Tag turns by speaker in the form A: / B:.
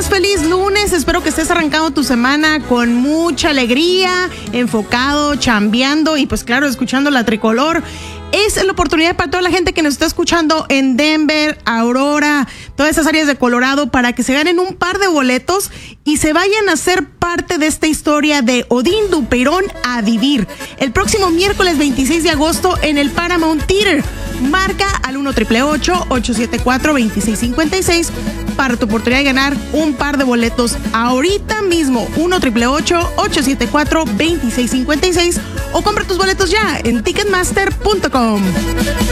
A: feliz lunes. Espero que estés arrancando tu semana con mucha alegría, enfocado, chambeando y pues claro, escuchando la tricolor. Es la oportunidad para toda la gente que nos está escuchando en Denver, Aurora, todas esas áreas de Colorado, para que se ganen un par de boletos y se vayan a ser parte de esta historia de Odín Dupeirón a vivir el próximo miércoles 26 de agosto en el Paramount Theater. Marca al 1-888-874-2656 para tu oportunidad de ganar un par de boletos ahorita mismo. 1-888-874-2656 o compra tus boletos ya en Ticketmaster.com.